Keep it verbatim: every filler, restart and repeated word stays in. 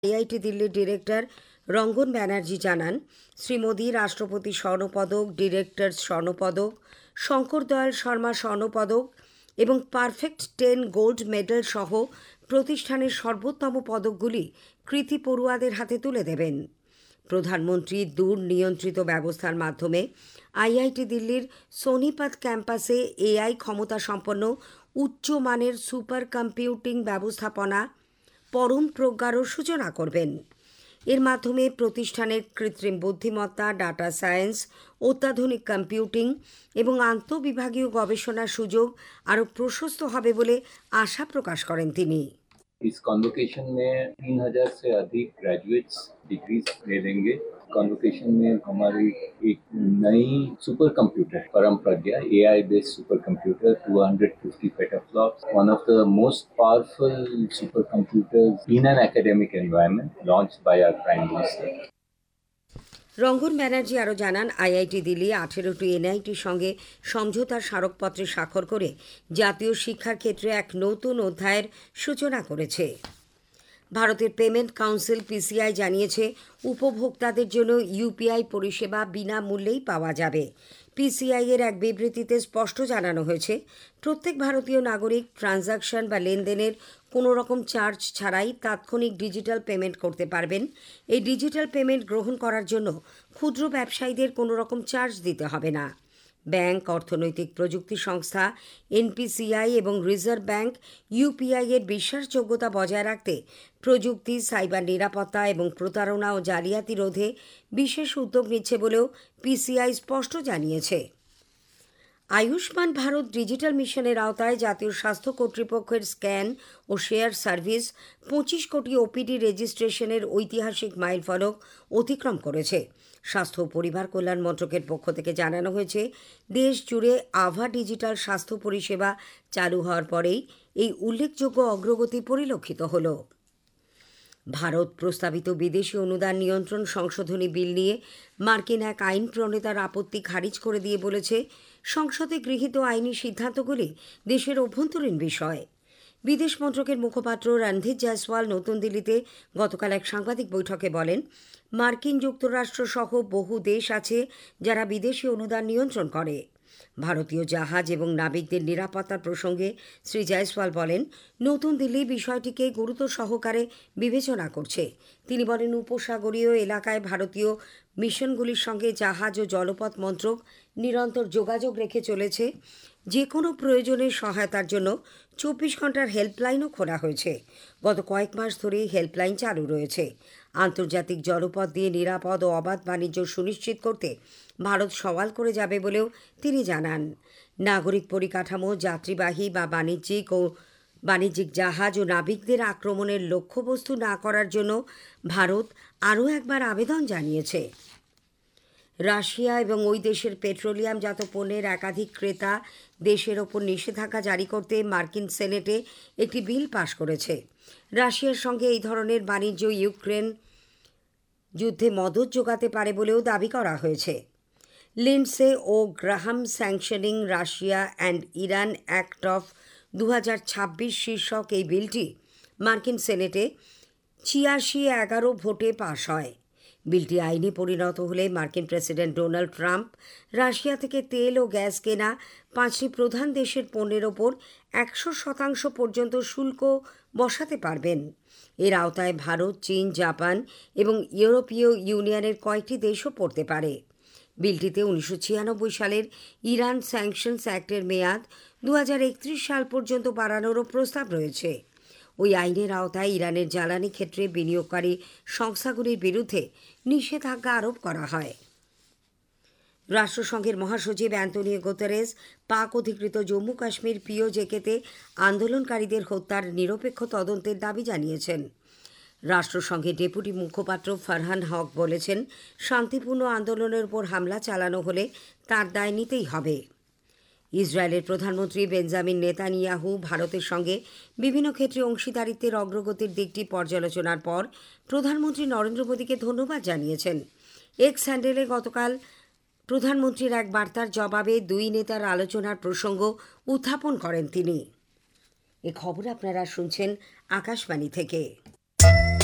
IIT দিল্লির director রঙ্গন ব্যানার্জি জানান, শ্রী মোদী রাষ্ট্রপতি স্বর্ণপদক, ডিরেক্টরস স্বর্ণপদক, শঙ্কর দয়াল শর্মা স্বর্ণপদক এবং পারফেক্ট টেন গোল্ড মেডেল সহ প্রতিষ্ঠানের সর্বোত্তম পদকগুলি কৃতি পড়ুয়াদের হাতে তুলে দেবেন। প্রধানমন্ত্রী দূর নিয়ন্ত্রিত ব্যবস্থার মাধ্যমে আইআইটি দিল্লির সোনিপত ক্যাম্পাসে এআই ক্ষমতা সম্পন্ন উচ্চমানের সুপার কম্পিউটিং ব্যবস্থাপনা পরম প্রজ্ঞারও সূচনা করবেন। এর মাধ্যমে প্রতিষ্ঠানের কৃত্রিম বুদ্ধিমত্তা, ডাটা সায়েন্স, অত্যাধুনিক কম্পিউটিং এবং আন্তঃবিভাগীয় গবেষণার সুযোগ আরও প্রশস্ত হবে বলে আশা প্রকাশ করেন তিনি। इस कॉन्वोकेशन में तीन हजार से अधिक ग्रेजुएट्स डिग्रीज ले लेंगे। कॉन्वोकेशन में हमारी एक नई सुपर कंप्यूटर परम प्रज्ञा ए आई based super computer two hundred fifty petaflops, one of the most powerful super computers in an academic environment launched by our prime minister. রঙ্গন ব্যানার্জি আরও জানান, আইআইটি দিল্লি আঠেরোটি এনআইটির সঙ্গে সমঝোতার স্মারকপত্রে স্বাক্ষর করে জাতীয় শিক্ষার ক্ষেত্রে এক নতুন অধ্যায়ের সূচনা করেছে। ভারতের পেমেন্ট কাউন্সিল পিসিআই জানিয়েছে, উপভোক্তাদের জন্য ইউপিআই পরিষেবা বিনামূল্যেই পাওয়া যাবে। পিসিআই এর এক বিবৃতিতে স্পষ্ট জানানো হয়েছে, প্রত্যেক ভারতীয় নাগরিক ট্রানজাকশন বা লেনদেনের কোনো রকম চার্জ ছাড়াই তাৎক্ষণিক ডিজিটাল পেমেন্ট করতে পারবেন। এই ডিজিটাল পেমেন্ট গ্রহণ করার জন্য ক্ষুদ্র ব্যবসায়ীদের কোনো রকম চার্জ দিতে হবে না। ব্যাংক, অর্থনৈতিক প্রযুক্তি সংস্থা, এনপিসিআই এবং রিজার্ভ ব্যাংক ইউপিআই এর বিশ্বাসযোগ্যতা বজায় রাখতে প্রযুক্তি, সাইবার নিরাপত্তা এবং প্রতারণা ও জালিয়াতি রোধে বিশেষ উদ্যোগ নিচ্ছে বলেও পিসিআই স্পষ্ট জানিয়েছে। আয়ুষ্মান ভারত ডিজিটাল মিশনের আওতায় জাতীয় স্বাস্থ্য কর্তৃপক্ষের স্ক্যান ও শেয়ার সার্ভিস পঁচিশ কোটি ওপিডি রেজিস্ট্রেশনের ঐতিহাসিক মাইলফলক অতিক্রম করেছে। স্বাস্থ্য ও পরিবার কল্যাণ মন্ত্রকের পক্ষ থেকে জানানো হয়েছে, দেশ জুড়ে আভা ডিজিটাল স্বাস্থ্য পরিষেবা চালু হওয়ার পরেই এই উল্লেখযোগ্য অগ্রগতি পরিলক্ষিত হল। ভারত প্রস্তাবিত বিদেশি অনুদান নিয়ন্ত্রণ সংশোধনী বিল নিয়ে মার্কিন এক আইন প্রণেতার আপত্তি খারিজ করে দিয়ে বলেছে, সংসদে গৃহীত আইনি সিদ্ধান্তগুলি দেশের অভ্যন্তরীণ বিষয়। বিদেশ মন্ত্রকের মুখপাত্র রণধীর জয়সওয়াল নতুন দিল্লিতে গতকাল এক সাংবাদিক বৈঠকে বলেন, মার্কিন যুক্তরাষ্ট্র সহ বহু দেশ আছে যারা বিদেশি অনুদান নিয়ন্ত্রণ করে। ভারতীয় জাহাজ এবং নাবিকদের নিরাপত্তার প্রসঙ্গে শ্রী জয়সওয়াল বলেন, নতুন দিল্লি বিষয়টিকে গুরুত্ব সহকারে বিবেচনা করছে। তিনি বলেন, উপসাগরীয় এলাকায় ভারতীয় মিশনগুলির সঙ্গে জাহাজ ও জলপথ মন্ত্রক নিরন্তর যোগাযোগ রেখে চলেছে। যে কোনো প্রয়োজনে সহায়তার জন্য চব্বিশ ঘন্টার হেল্পলাইনও খোলা হয়েছে। গত কয়েক মাস ধরেই হেল্পলাইন চালু রয়েছে। আন্তর্জাতিক জলপথ দিয়ে নিরাপদ ও অবাধ বাণিজ্য সুনিশ্চিত করতে ভারত সওয়াল করে যাবে বলেও তিনি জানান। নাগরিক পরিকাঠামো, যাত্রীবাহী বা বাণিজ্যিক ও বাণিজ্যিক জাহাজ ও নাবিকদের আক্রমণের লক্ষ্যবস্তু না করার জন্য ভারত আরও একবার আবেদন জানিয়েছে। রাশিয়া এবং ওই দেশের পেট্রোলিয়ামজাত পণ্যের একাধিক ক্রেতা দেশের ওপর নিষেধাজ্ঞা জারি করতে মার্কিন সেনেটে একটি বিল পাশ করেছে। রাশিয়ার সঙ্গে এই ধরনের বাণিজ্য ইউক্রেন যুদ্ধে মদত যোগাতে পারে বলেও দাবি করা হয়েছে। Lindsay O Graham sanctioning Russia and Iran act of দু হাজার ছাব্বিশ শীর্ষক এই বিলটি মার্কিন সেনেটে ছিয়াশি এগারো ভোটে পাশ হয়। বিলটি আইনে পরিণত হলে মার্কিন প্রেসিডেন্ট ডোনাল্ড ট্রাম্প রাশিয়া থেকে তেল ও গ্যাস কেনা পাঁচটি প্রধান দেশের পণ্যের ওপর একশো শতাংশ পর্যন্ত শুল্ক বসাতে পারবেন। এর আওতায় ভারত, চীন, জাপান এবং ইউরোপীয় ইউনিয়নের কয়েকটি দেশও পড়তে পারে। বিলটিতে উনিশশো ছিয়ানব্বই সালের ইরান স্যাংশনস অ্যাক্টের মেয়াদ দু হাজার একত্রিশ সাল পর্যন্ত বাড়ানোরও প্রস্তাব রয়েছে। ওই আইনের আওতায় ইরানের জ্বালানি ক্ষেত্রে বিনিয়োগকারী সংস্থাগুলির বিরুদ্ধে নিষেধাজ্ঞা আরোপ করা হয়। রাষ্ট্রসংঘের মহাসচিব অ্যান্তোনিও গুতেরেস পাক অধিকৃত জম্মু কাশ্মীর পিওজেকেতে আন্দোলনকারীদের হত্যার নিরপেক্ষ তদন্তের দাবি জানিয়েছেন। রাষ্ট্রসংঘের ডেপুটি মুখপাত্র ফারহান হক বলেছেন, শান্তিপূর্ণ আন্দোলনের উপর হামলা চালানো হলে তার দায় নিতেই হবে। ইসরায়েলের প্রধানমন্ত্রী বেঞ্জামিন নেতানিয়াহু ভারতের সঙ্গে বিভিন্ন ক্ষেত্রে অংশীদারিত্বের অগ্রগতির দিকটি পর্যালোচনার পর প্রধানমন্ত্রী নরেন্দ্র মোদীকে ধন্যবাদ জানিয়েছেন। এক্স হ্যান্ডেলে গতকাল প্রধানমন্ত্রীর এক বার্তার জবাবে দুই নেতার আলোচনার প্রসঙ্গ উত্থাপন করেন তিনি। এ খবর আপনারা শুনছেন আকাশবাণী থেকে।